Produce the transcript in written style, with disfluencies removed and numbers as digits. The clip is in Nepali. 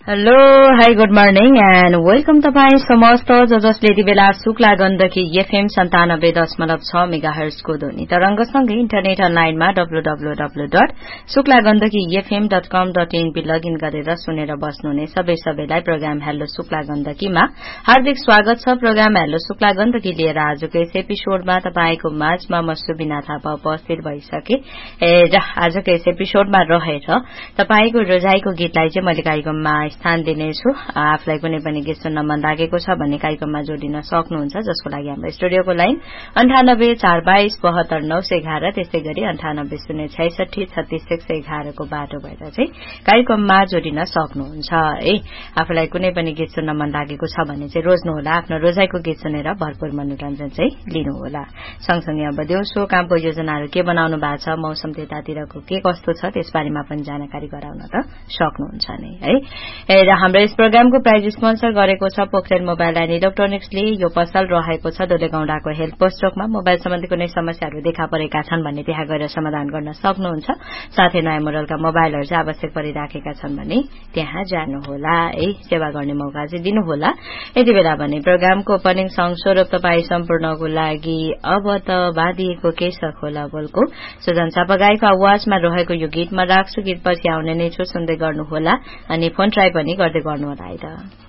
Hello hi good morning and welcome तपाईँ समस्त जसले यति बेला शुक्ला गण्डकी एफएम 97.6 मेगाहर्जको ध्वनि तरंगसँगै इन्टरनेट अनलाइनमा www.शुक्लागण्डकीfm.com.in लगइन गरेर सुनेर बस्नुहुने सबैलाई प्रोग्राम हेलो शुक्ला गण्डकीमा हार्दिक स्वागत छ। प्रोग्राम हेलो शुक्ला गण्डकी लिएर आजको यस एपिसोडमा तपाईको माझमा म सुबिना थापा उपस्थित भइसके र आजको यस एपिसोडमा रहेर तपाईको रोजाइको गीतलाई चाहिँ मैले कार्यक्रममा स्थान दिनेछु। आफूलाई कुनै पनि गीत सुन्न मन लागेको छ भन्ने कार्यक्रममा जोडिन सक्नुहुन्छ, जसको लागि हाम्रो स्टुडियोको लाइन 9842727911 त्यसै गरी 9806636611 को बाटो भएर चाहिँ कार्यक्रममा जोडिन सक्नुहुन्छ है। आफूलाई कुनै पनि गीत सुन्न मन लागेको छ भने चाहिँ रोज्नुहोला, आफ्नो रोजाइको गीत सुनेर भरपूर मनोरञ्जन चाहिँ लिनुहोला। सँगसँगै अब दिउँसो कामको योजनाहरू के बनाउनु भएको छ, मौसम त्यतातिरको के कस्तो छ त्यसबारेमा पनि जानकारी गराउन त सक्नुहुन्छ नै है। र हाम्रो यस प्रोग्रामको प्राइज स्पोन्सर गरेको छ पोखरेल मोबाइल एन्ड इलेक्ट्रोनिक्सले। यो पसल रहेको छ दोलेगाउँडाको हेल्थ पोस्ट चोकमा। मोबाइल सम्बन्धी कुनै समस्याहरू देखा परेका छन् भने त्यहाँ गएर समाधान गर्न सक्नुहुन्छ। साथै नयाँ मोडलका मोबाइलहरू चाहिँ आवश्यक परिराखेका छन् भने त्यहाँ जानुहोला है, सेवा गर्ने मौका चाहिँ दिनुहोला। यति बेला भने प्रोग्रामको ओपनिङ सङ स्वरूप तपाईँ सम्पूर्णको लागि अब त बाँधिएको केश खोला बोलको सुजन चापागाईको आवाजमा रहेको यो गीत म राख्छु। गीत पछि आउने नै छु, सुन्दै गर्नुहोला अनि फोन ट्राई पनि गर्दै गर्नुहोला है त।